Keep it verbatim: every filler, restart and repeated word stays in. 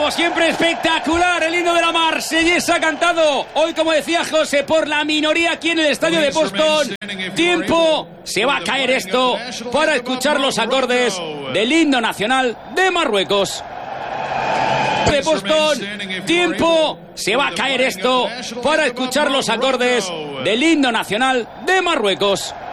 Como siempre, espectacular el himno de la Marsellesa cantado hoy, como decía José, por la minoría aquí en el estadio de Boston. Tiempo, se va a caer esto para escuchar los acordes del himno nacional de Marruecos. De Boston, tiempo, se va a caer esto para escuchar los acordes del himno nacional de Marruecos.